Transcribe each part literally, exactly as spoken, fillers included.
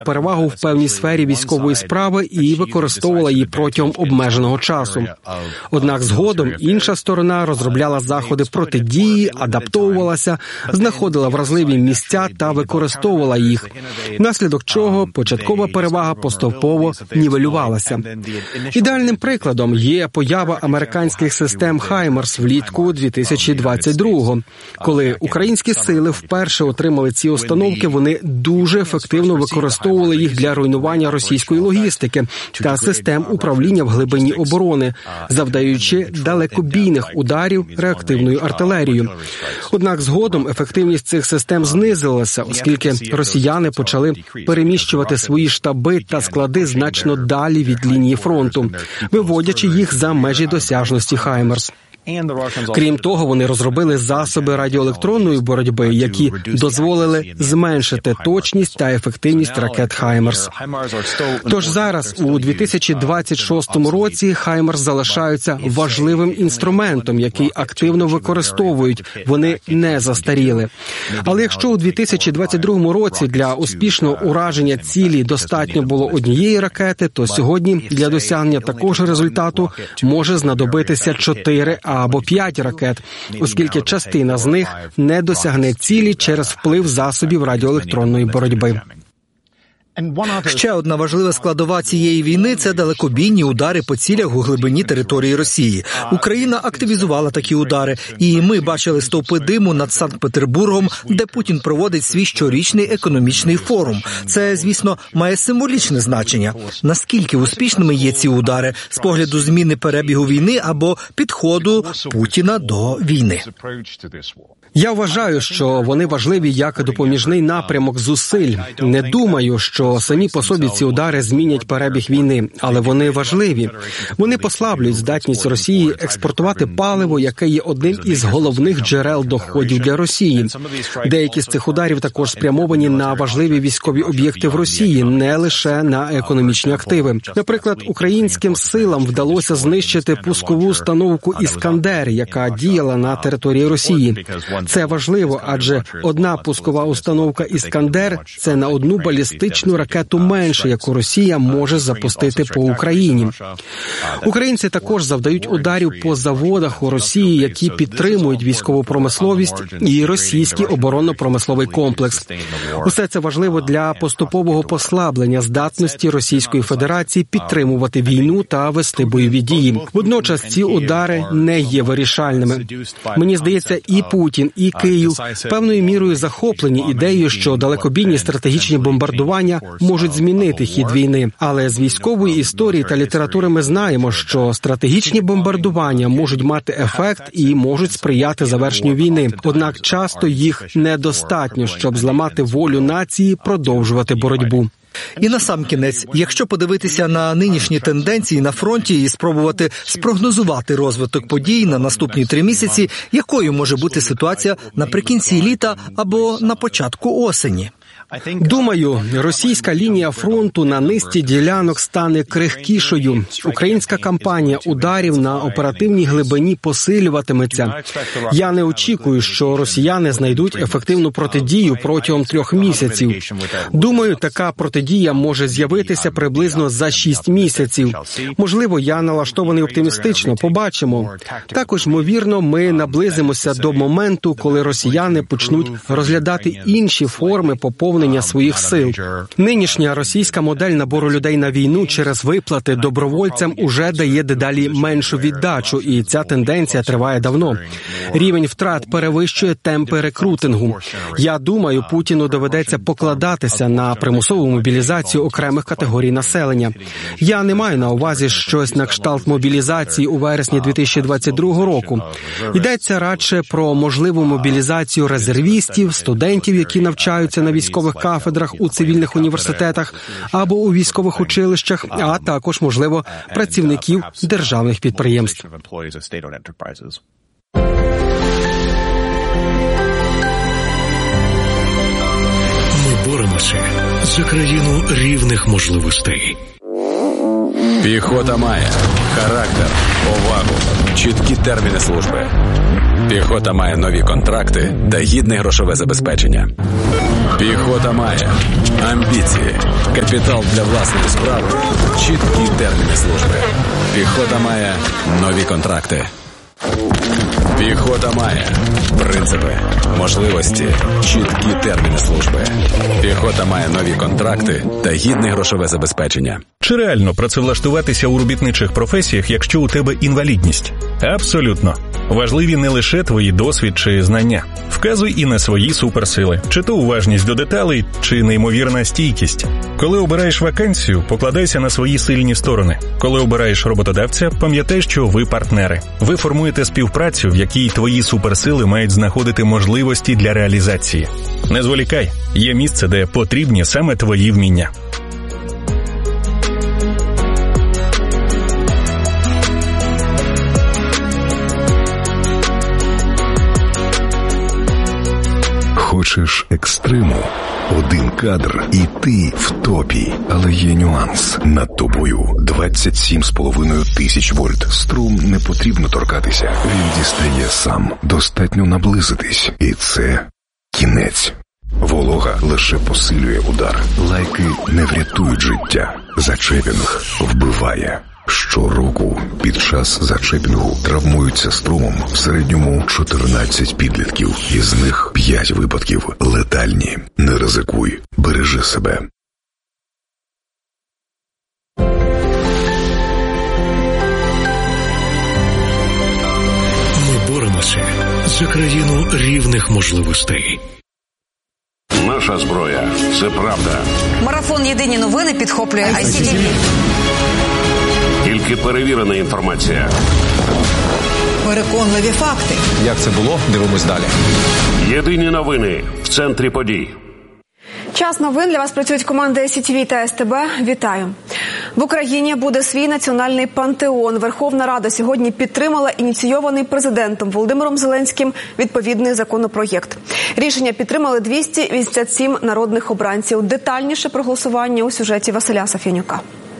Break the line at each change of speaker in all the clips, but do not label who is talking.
перевагу в певній сфері військової справи і використовувала її протягом обмеженого часу. Однак згодом інша сторона розробляла заходи протидії, адаптовувалася, знаходила вразливі місця та використовувала їх, внаслідок чого початкова перевага поступово нівелювалася. Ідеальним прикладом є поява американських систем «Хаймарс» влітку дві тисячі двадцять другого. Коли українські сили вперше отримали ці установки, вони дуже ефективно використовували їх для руйнування російської логістики та систем управління в глибині оборони, завдаючи далекобійних ударів реактивною артилерією. Однак згодом ефективність цих систем знизилася, оскільки росіяни почали переміщувати свої штаби та склади значно далі від лінії фронту, виводячи їх за межі досяжності «Хаймарс». Крім того, вони розробили засоби радіоелектронної боротьби, які дозволили зменшити точність та ефективність ракет «Хаймарс». Тож зараз, у дві тисячі двадцять шостому році, «Хаймарс» залишаються важливим інструментом, який активно використовують, вони не застаріли. Але якщо у дві тисячі двадцять другому році для успішного ураження цілі достатньо було однієї ракети, то сьогодні для досягнення такого ж результату може знадобитися чотири або п'ять ракет, оскільки частина з них не досягне цілі через вплив засобів радіоелектронної боротьби.
Ще одна важлива складова цієї війни – це далекобійні удари по цілях у глибині території Росії. Україна активізувала такі удари, і ми бачили стовпи диму над Санкт-Петербургом, де Путін проводить свій щорічний економічний форум. Це, звісно, має символічне значення. Наскільки успішними є ці удари з погляду зміни перебігу війни або підходу Путіна до війни?
Я вважаю, що вони важливі як допоміжний напрямок зусиль. Не думаю, що самі по собі ці удари змінять перебіг війни, але вони важливі. Вони послаблюють здатність Росії експортувати паливо, яке є одним із головних джерел доходів для Росії. Деякі з цих ударів також спрямовані на важливі військові об'єкти в Росії, не лише на економічні активи. Наприклад, українським силам вдалося знищити пускову установку «Іскандер», яка діяла на території Росії. Це важливо, адже одна пускова установка «Іскандер» – це на одну балістичну ракету менше, яку Росія може запустити по Україні. Українці також завдають ударів по заводах у Росії, які підтримують військову промисловість і російський оборонно-промисловий комплекс. Усе це важливо для поступового послаблення здатності Російської Федерації підтримувати війну та вести бойові дії. Водночас ці удари не є вирішальними. Мені здається, і Путін, і Київ певною мірою захоплені ідеєю, що далекобійні стратегічні бомбардування можуть змінити хід війни. Але з військової історії та літератури ми знаємо, що стратегічні бомбардування можуть мати ефект і можуть сприяти завершенню війни. Однак часто їх недостатньо, щоб зламати волю нації продовжувати боротьбу.
І насамкінець, якщо подивитися на нинішні тенденції на фронті і спробувати спрогнозувати розвиток подій на наступні три місяці, якою може бути ситуація наприкінці літа або на початку осені?
Думаю, російська лінія фронту на низці ділянок стане крихкішою. Українська кампанія ударів на оперативній глибині посилюватиметься. Я не очікую, що росіяни знайдуть ефективну протидію протягом трьох місяців. Думаю, така протидія може з'явитися приблизно за шість місяців. Можливо, я налаштований оптимістично, побачимо. Також, ймовірно, ми наблизимося до моменту, коли росіяни почнуть розглядати інші форми поповнення своїх сил. Нинішня російська модель набору людей на війну через виплати добровольцям уже дає дедалі меншу віддачу, і ця тенденція триває давно. Рівень втрат перевищує темпи рекрутингу. Я думаю, Путіну доведеться покладатися на примусову мобілізацію окремих категорій населення. Я не маю на увазі щось на кшталт мобілізації у вересні дві тисячі двадцять другого року. Йдеться радше про можливу мобілізацію резервістів, студентів, які навчаються на військових кафедрах у цивільних університетах або у військових училищах, а також, можливо, працівників державних підприємств.
Ми боремося за країну рівних можливостей.
Піхота має характер, повагу, чіткі терміни служби. Піхота має нові контракти та гідне грошове забезпечення. Піхота має амбіції, капітал для власної справи, чіткі терміни служби. Піхота має нові контракти. Піхота має принципи, можливості, чіткі терміни служби. Піхота має нові контракти та гідне грошове забезпечення.
Чи реально працевлаштуватися у робітничих професіях, якщо у тебе інвалідність? Абсолютно. Важливі не лише твої досвід чи знання. Вказуй і на свої суперсили. Чи то уважність до деталей, чи неймовірна стійкість. Коли обираєш вакансію, покладайся на свої сильні сторони. Коли обираєш роботодавця, пам'ятай, що ви партнери. Ви формуєте співпрацю, в якій твої суперсили мають знаходити можливості для реалізації. Не зволікай. Є місце, де потрібні саме твої вміння.
Хочеш екстриму? Один кадр і ти в топі. Але є нюанс. Над тобою двадцять сім з половиною тисяч вольт. Струм не потрібно торкатися. Він дістає сам. Достатньо наблизитись. І це кінець. Волога лише посилює удар. Лайки не врятують життя. Зачепінг вбиває. Щороку під час зачепінгу травмуються струмом в середньому чотирнадцять підлітків. Із них п'ять випадків летальні. Не ризикуй. Бережи себе.
Ми боремося за країну рівних можливостей.
Наша зброя – це правда.
Марафон «Єдині новини» підхоплює ай сі ті ві.
Тільки перевірена інформація.
Переконливі факти.
Як це було? Дивимось далі.
Єдині новини в центрі подій.
Час новин. Для вас працюють команди ай сі ті ві та ес те бе. Вітаю. В Україні буде свій національний пантеон. Верховна Рада сьогодні підтримала ініційований президентом Володимиром Зеленським відповідний законопроєкт. Рішення підтримали двісті вісімдесят сім народних обранців. Детальніше про голосування у сюжеті Василя Сафянюка.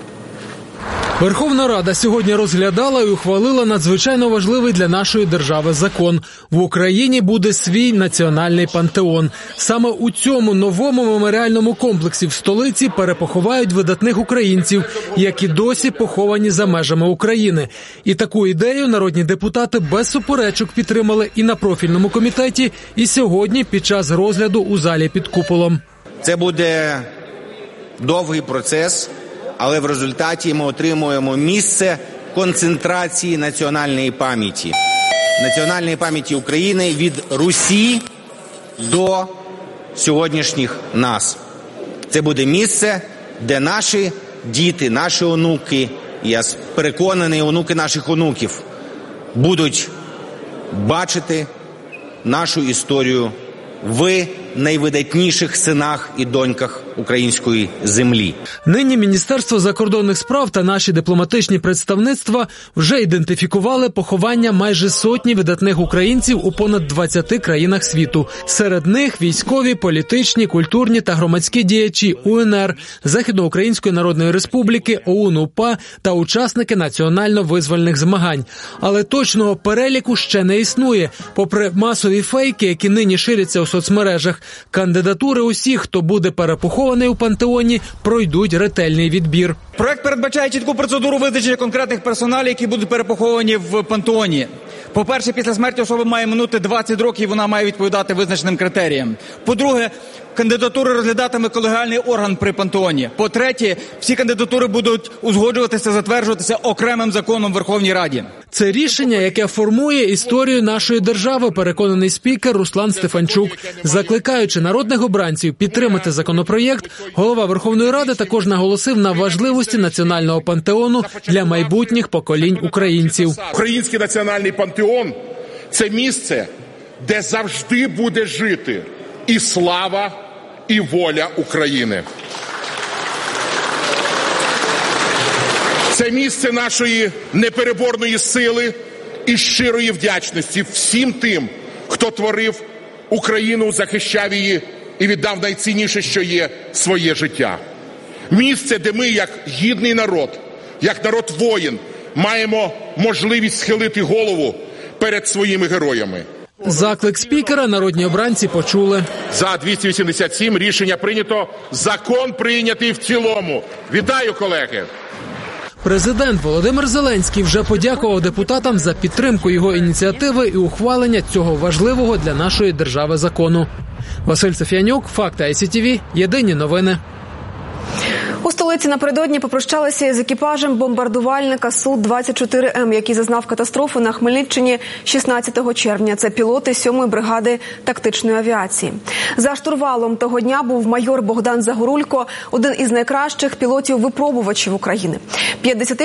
Верховна Рада сьогодні розглядала і ухвалила надзвичайно важливий для нашої держави закон. В Україні буде свій національний пантеон. Саме у цьому новому меморіальному комплексі в столиці перепоховають видатних українців, які досі поховані за межами України. І таку ідею народні депутати без суперечок підтримали і на профільному комітеті, і сьогодні під час розгляду у залі під куполом.
Це буде довгий процес. Але в результаті ми отримуємо місце концентрації національної пам'яті. Національної пам'яті України від Русі до сьогоднішніх нас. Це буде місце, де наші діти, наші онуки, я переконаний, онуки наших онуків, будуть бачити нашу історію в найвидатніших синах і доньках української землі.
Нині Міністерство закордонних справ та наші дипломатичні представництва вже ідентифікували поховання майже сотні видатних українців у понад двадцяти країнах світу. Серед них військові, політичні, культурні та громадські діячі у ен ер, Західноукраїнської Народної Республіки, о у ен у пе та учасники національно-визвольних змагань. Але точного переліку ще не існує. Попри масові фейки, які нині ширяться у соцмережах, кандидатури усіх, хто буде перепохований у пантеоні, пройдуть ретельний відбір.
Проект передбачає чітку процедуру визначення конкретних персоналів, які будуть перепоховані в пантеоні. По-перше, після смерті особи має минути двадцять років, і вона має відповідати визначеним критеріям. По-друге, кандидатури розглядатиме колегіальний орган при пантеоні. По-третє, всі кандидатури будуть узгоджуватися, затверджуватися окремим законом в Верховній Раді.
Це рішення, яке формує історію нашої держави, переконаний спікер Руслан Стефанчук. Закликаючи народних обранців підтримати законопроєкт, голова Верховної Ради також наголосив на важливості національного пантеону для майбутніх поколінь українців.
Український національний пантеон – це місце, де завжди буде жити і слава, і воля України. Це місце нашої непереборної сили і щирої вдячності всім тим, хто творив Україну, захищав її і віддав найцінніше, що є, своє життя. Місце, де ми, як гідний народ, як народ-воїн, маємо можливість схилити голову перед своїми героями.
Заклик спікера народні обранці почули.
За двісті вісімдесят сім рішення прийнято. Закон прийнятий в цілому. Вітаю, колеги!
Президент Володимир Зеленський вже подякував депутатам за підтримку його ініціативи і ухвалення цього важливого для нашої держави закону. Василь Софіянюк, Факти ай сі ті ві, єдині новини.
У столиці напередодні попрощалися із екіпажем бомбардувальника Су двадцять чотири ем, який зазнав катастрофи на Хмельниччині шістнадцятого червня. Це пілоти сьомої бригади тактичної авіації. За штурвалом того дня був майор Богдан Загорулько, один із найкращих пілотів-випробувачів України.